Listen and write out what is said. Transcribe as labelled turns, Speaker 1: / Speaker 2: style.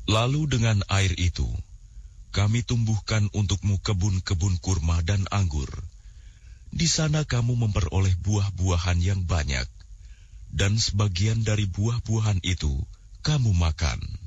Speaker 1: Lalu dengan air itu, kami tumbuhkan untukmu kebun-kebun kurma dan anggur. Di sana kamu memperoleh buah-buahan yang banyak, dan sebagian dari buah-buahan itu kamu makan.